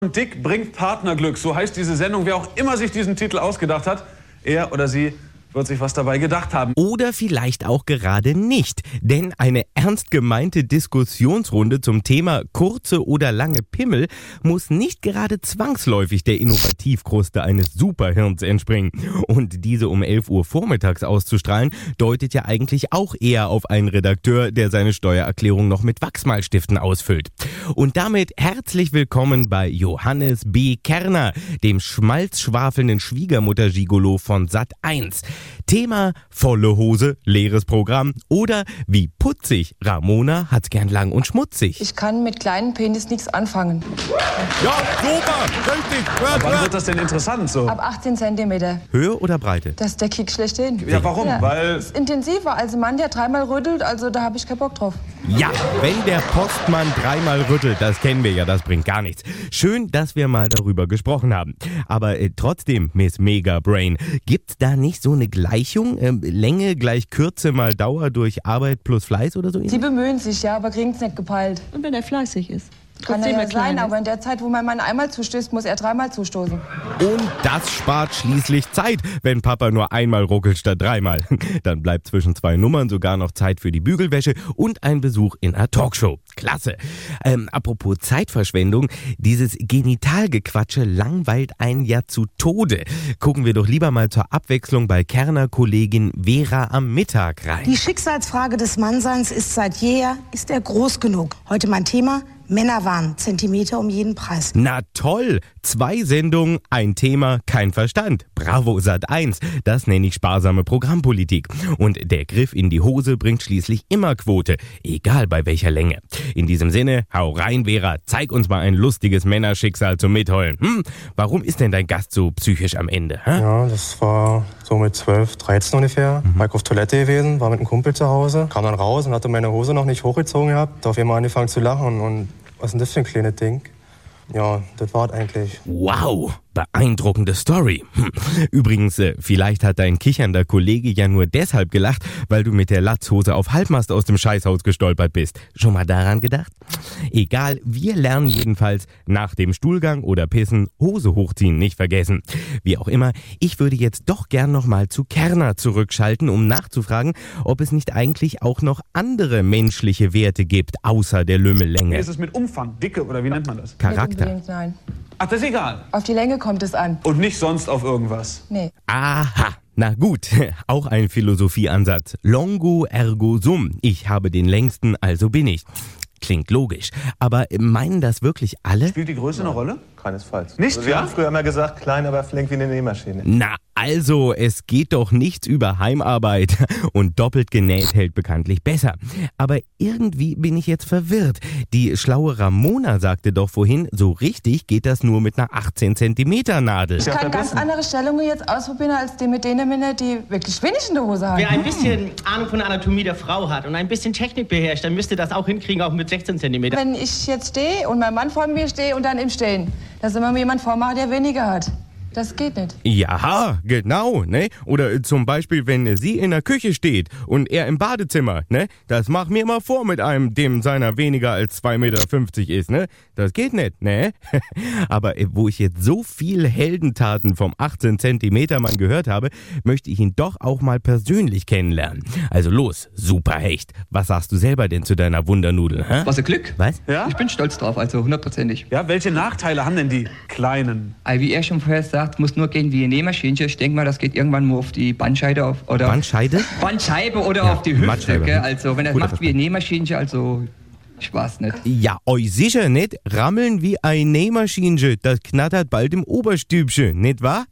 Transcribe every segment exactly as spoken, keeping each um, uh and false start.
Dick bringt Partnerglück, so heißt diese Sendung. Wer auch immer sich diesen Titel ausgedacht hat, er oder sie wird sich was dabei gedacht haben. Oder vielleicht auch gerade nicht, denn eine ernst gemeinte Diskussionsrunde zum Thema kurze oder lange Pimmel muss nicht gerade zwangsläufig der Innovativkruste eines Superhirns entspringen. Und diese um elf Uhr vormittags auszustrahlen, deutet ja eigentlich auch eher auf einen Redakteur, der seine Steuererklärung noch mit Wachsmalstiften ausfüllt. Und damit herzlich willkommen bei Johannes B. Kerner, dem schmalzschwafelnden Schwiegermutter-Gigolo von Sat eins. Thema volle Hose, leeres Programm oder wie putzig, Ramona hat's gern lang und schmutzig. Ich kann mit kleinen Penis nichts anfangen. Ja, super, richtig. Hört, Wann wird das denn interessant so? Ab achtzehn Zentimeter. Höhe oder Breite? Das ist der Kick schlechthin. Ja, warum? Ja, Weil ist intensiver. Also Mann, der dreimal rüttelt, also da habe ich keinen Bock drauf. Ja, wenn der Postmann dreimal rüttelt, das kennen wir ja, das bringt gar nichts. Schön, dass wir mal darüber gesprochen haben. Aber äh, trotzdem, Miss Mega Brain, gibt's da nicht so eine Gleichung? Äh, Länge gleich Kürze mal Dauer durch Arbeit plus Fleiß oder so? Sie bemühen sich, ja, aber kriegen's nicht gepeilt. Und wenn er fleißig ist? Kann er ja sein, aber in der Zeit, wo mein Mann einmal zustößt, muss er dreimal zustoßen. Und das spart schließlich Zeit, wenn Papa nur einmal ruckelt statt dreimal. Dann bleibt zwischen zwei Nummern sogar noch Zeit für die Bügelwäsche und ein Besuch in einer Talkshow. Klasse. Ähm, apropos Zeitverschwendung, dieses Genitalgequatsche langweilt einen ja zu Tode. Gucken wir doch lieber mal zur Abwechslung bei Kerner-Kollegin Vera am Mittag rein. Die Schicksalsfrage des Mannseins ist seit jeher, ist er groß genug? Heute mein Thema: Männerwahn, Zentimeter um jeden Preis. Na toll, zwei Sendungen, ein Thema, kein Verstand. Bravo Sat eins, das nenne ich sparsame Programmpolitik. Und der Griff in die Hose bringt schließlich immer Quote, egal bei welcher Länge. In diesem Sinne, hau rein Vera, zeig uns mal ein lustiges Männerschicksal zum Mitheulen. Hm, warum ist denn dein Gast so psychisch am Ende? Hä? Ja, das war so mit zwölf, dreizehn ungefähr. Mhm. War ich auf Toilette gewesen, war mit einem Kumpel zu Hause, kam dann raus und hatte meine Hose noch nicht hochgezogen gehabt. Da auf einmal angefangen zu lachen und was ist denn das für ein kleines Ding? Ja, das war es eigentlich. Wow, beeindruckende Story. Hm. Übrigens, äh, vielleicht hat dein kichernder Kollege ja nur deshalb gelacht, weil du mit der Latzhose auf Halbmast aus dem Scheißhaus gestolpert bist. Schon mal daran gedacht? Egal, wir lernen jedenfalls nach dem Stuhlgang oder Pissen Hose hochziehen nicht vergessen. Wie auch immer, ich würde jetzt doch gern nochmal zu Kerner zurückschalten, um nachzufragen, ob es nicht eigentlich auch noch andere menschliche Werte gibt, außer der Lümmellänge. Wie ist es mit Umfang, Dicke oder wie nennt man das? Charakter. Nein. Ach, das ist egal. Auf die Länge kommt es an. Und nicht sonst auf irgendwas. Nee. Aha, na gut, auch ein Philosophieansatz. Longo ergo sum. Ich habe den längsten, also bin ich. Klingt logisch. Aber meinen das wirklich alle? Spielt die Größe eine Rolle? Keinesfalls. Nicht, also wir ja? haben früher immer gesagt, klein, aber flink wie eine Nähmaschine. Na, also, es geht doch nichts über Heimarbeit. Und doppelt genäht hält bekanntlich besser. Aber irgendwie bin ich jetzt verwirrt. Die schlaue Ramona sagte doch vorhin, so richtig geht das nur mit einer achtzehn Zentimeter Nadel. Ich kann ganz andere Stellungen jetzt ausprobieren, als die mit denen Männer, die wirklich wenig in der Hose haben. Wer ein bisschen Ahnung von der Anatomie der Frau hat und ein bisschen Technik beherrscht, dann müsste das auch hinkriegen, auch mit sechzehn Zentimeter. Wenn ich jetzt stehe und mein Mann vor mir stehe und dann im Stehen, dass immer mir jemand vormacht, der weniger hat. Das geht nicht. Ja, genau, ne? Oder zum Beispiel, wenn sie in der Küche steht und er im Badezimmer, ne? Das mach mir mal vor mit einem, dem seiner weniger als zwei Meter fünfzig ist, ne? Das geht nicht, ne? Aber wo ich jetzt so viel Heldentaten vom achtzehn Zentimeter Mann gehört habe, möchte ich ihn doch auch mal persönlich kennenlernen. Also los, Superhecht. Was sagst du selber denn zu deiner Wundernudel, hä? Was ein Glück. Was? Ja? Ich bin stolz drauf, also hundertprozentig. Ja, welche Nachteile haben denn die Kleinen? Wie er schon vorher sagt, muss nur gehen wie eine Nähmaschine. Ich denke mal, das geht irgendwann nur auf die Bandscheide auf, oder Bandscheide? Bandscheibe oder Ja, auf die Hüfte. Bandscheibe. Gell? Also wenn er Guter macht wie eine Nähmaschine, also ich weiß nicht. Ja, euch sicher nicht. Rammeln wie ein Nähmaschinchen, das knattert bald im Oberstübchen, nicht wahr?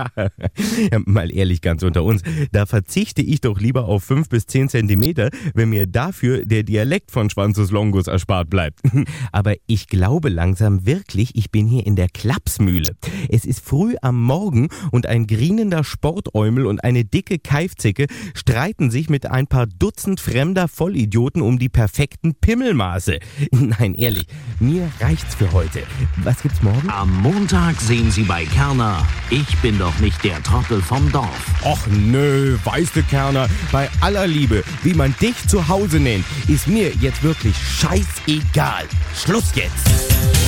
Ja, mal ehrlich, ganz unter uns, da verzichte ich doch lieber auf fünf bis zehn Zentimeter, wenn mir dafür der Dialekt von Schwanzus Longus erspart bleibt. Aber ich glaube langsam wirklich, ich bin hier in der Klapsmühle. Es ist früh am Morgen und ein grinender Sportäumel und eine dicke Keifzicke streiten sich mit ein paar Dutzend fremder Vollidioten um die perfekten Pimmelmaße. Nein, ehrlich, mir reicht's für heute. Was gibt's morgen? Am Montag sehen Sie bei Kerner, ich bin doch nicht der Trottel vom Dorf. Och nö, weißt du, Kerner, bei aller Liebe, wie man dich zu Hause nennt, ist mir jetzt wirklich scheißegal. Schluss jetzt!